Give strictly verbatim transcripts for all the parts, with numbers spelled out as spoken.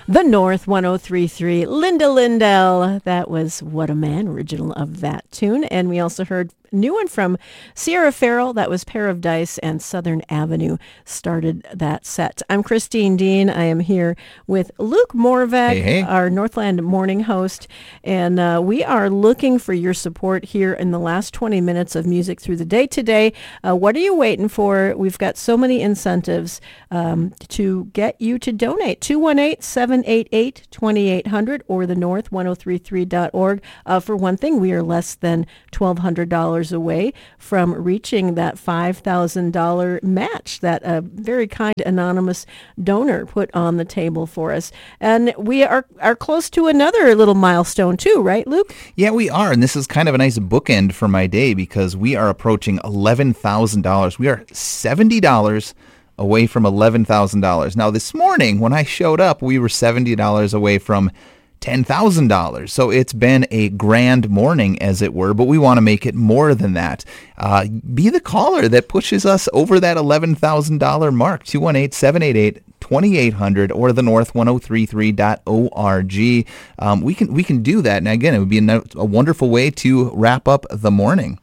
The North one oh three point three, Linda Lindell. That was What a Man, original of that tune. And we also heard a new one from Sierra Farrell. That was Pair of Dice, and Southern Avenue started that set. I'm Christine Dean. I am here with Luke Morvac, hey, hey. our Northland morning host. And uh, we are looking for your support here in the last twenty minutes of Music Through the Day today. Uh, what are you waiting for? We've got so many incentives um, to get you to donate. two one eight, seven eight eight, two eight hundred or the north ten thirty-three dot org. Uh, for one thing, we are less than twelve hundred dollars away from reaching that five thousand dollars match that a very kind anonymous donor put on the table for us. And we are, are close to another little milestone too, right, Luke? Yeah, we are. And this is kind of a nice bookend for my day because we are approaching eleven thousand dollars. We are seventy dollars away from eleven thousand dollars. Now, this morning when I showed up, we were seventy dollars away from ten thousand dollars. So it's been a grand morning, as it were, but we want to make it more than that. Uh, be the caller that pushes us over that eleven thousand dollars mark. two one eight, seven eight eight, two eight hundred or the north ten thirty-three dot org. Um, we can we can do that. And again, it would be a, a wonderful way to wrap up the morning.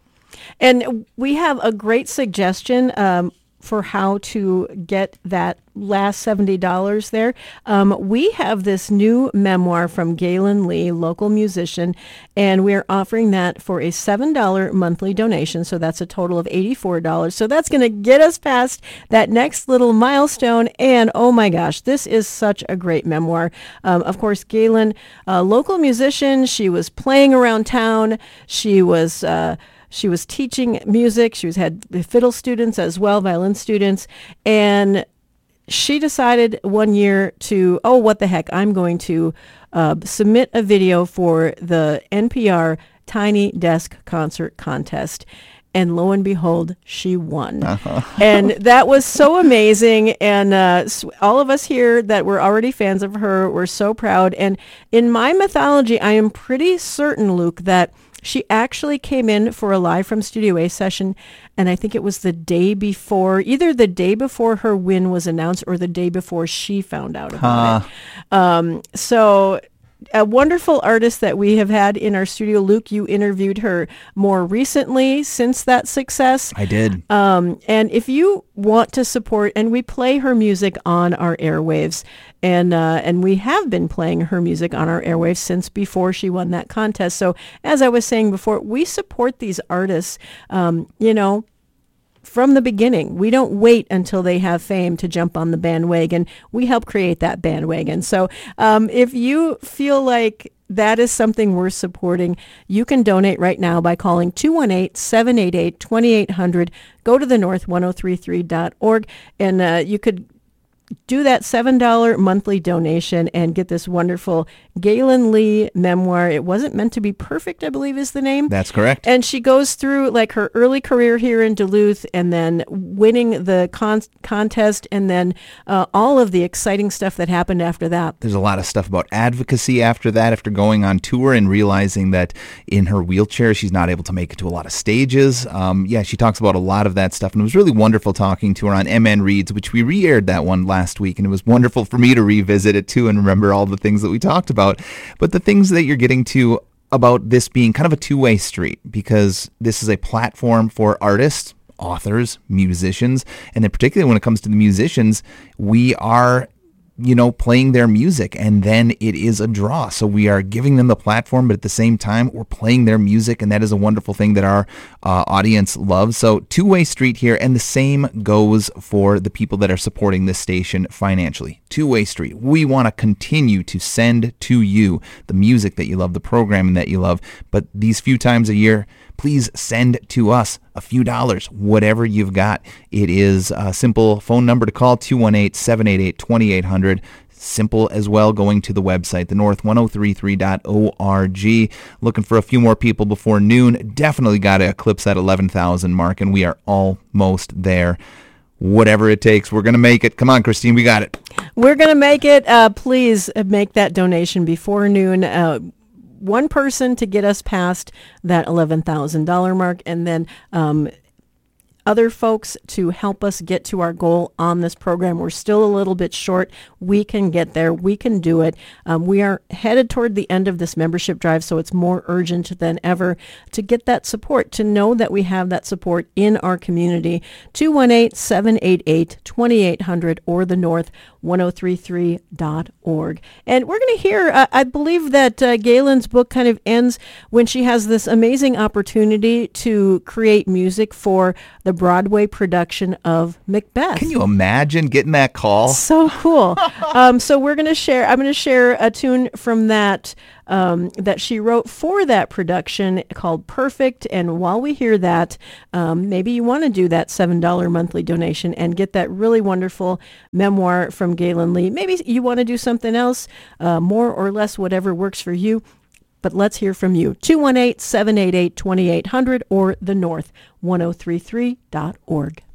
And we have a great suggestion um, for how to get that last seventy dollars there. Um, we have this new memoir from Galen Lee, local musician, and we're offering that for a seven dollars monthly donation. So that's a total of eighty-four dollars. So that's going to get us past that next little milestone. And oh my gosh, this is such a great memoir. Um, of course, Galen, a local musician, she was playing around town. She was... Uh, She was teaching music. She was had fiddle students as well, violin students. And she decided one year to, oh, what the heck, I'm going to uh, submit a video for the N P R Tiny Desk Concert Contest. And lo and behold, she won. Uh-huh. And that was so amazing. And uh, all of us here that were already fans of her were so proud. And in my mythology, I am pretty certain, Luke, that she actually came in for a live from Studio A session, and I think it was the day before, either the day before her win was announced or the day before she found out about huh. it. Um, so a wonderful artist that we have had in our studio. Luke, you interviewed her more recently since that success. I did. Um, and if you want to support, and we play her music on our airwaves, and uh, and we have been playing her music on our airwaves since before she won that contest. So as I was saying before, we support these artists, um, you know, from the beginning. We don't wait until they have fame to jump on the bandwagon. We help create that bandwagon. So um, if you feel like that is something worth supporting, you can donate right now by calling two one eight, seven eight eight, two eight hundred. Go to the north ten thirty-three dot org, and uh, you could do that seven dollars monthly donation and get this wonderful Galen Lee memoir. It Wasn't Meant to Be Perfect, I believe is the name. That's correct. And she goes through like her early career here in Duluth, and then winning the con- contest, and then uh, all of the exciting stuff that happened after that. There's a lot of stuff about advocacy after that, after going on tour and realizing that in her wheelchair, she's not able to make it to a lot of stages. Um, yeah, she talks about a lot of that stuff, and it was really wonderful talking to her on M N Reads, which we re-aired that one last last week, and it was wonderful for me to revisit it too and remember all the things that we talked about. But the things that you're getting to about this being kind of a two-way street, because this is a platform for artists, authors, musicians, and in particular when it comes to the musicians, we are you know, playing their music, and then it is a draw. So we are giving them the platform, but at the same time, we're playing their music, and that is a wonderful thing that our uh, audience loves. So two-way street here, and the same goes for the people that are supporting this station financially. Two-way street. We want to continue to send to you the music that you love, the programming that you love, but these few times a year, please send to us a few dollars, whatever you've got. It is a simple phone number to call, two one eight, seven eight eight, two eight hundred. Simple as well, going to the website, the north ten thirty-three dot org. Looking for a few more people before noon. Definitely got to eclipse that eleven thousand mark, and we are almost there. Whatever it takes, we're going to make it. Come on, Christine, we got it. We're going to make it. Uh, please make that donation before noon. Uh, one person to get us past that eleven thousand dollars mark, and then um, other folks to help us get to our goal on this program. We're still a little bit short. We can get there. We can do it. Um, we are headed toward the end of this membership drive, so it's more urgent than ever to get that support, to know that we have that support in our community. two one eight, seven eight eight, two eight zero zero or the north one oh three three dot org. And we're going to hear, uh, I believe that uh, Galen's book kind of ends when she has this amazing opportunity to create music for the Broadway production of Macbeth. Can you imagine getting that call? So cool. um, so we're going to share, I'm going to share a tune from that um, that she wrote for that production called Perfect. And while we hear that, um, maybe you want to do that seven dollars monthly donation and get that really wonderful memoir from Galen Lee. Maybe you want to do something else, uh, more or less, whatever works for you. But let's hear from you. two one eight, seven eight eight, two eight zero zero or the north one oh three three dot org.